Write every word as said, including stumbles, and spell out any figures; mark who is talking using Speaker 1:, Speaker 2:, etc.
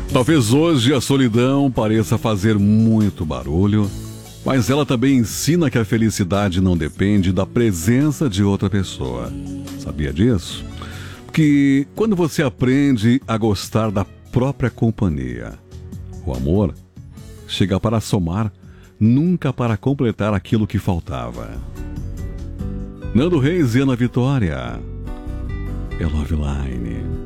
Speaker 1: Talvez hoje a solidão pareça fazer muito barulho, mas ela também ensina que a felicidade não depende da presença de outra pessoa. Sabia disso? Que quando você aprende a gostar da própria companhia, o amor chega para somar, nunca para completar aquilo que faltava. Nando Reis e Ana Vitória. É Love Line.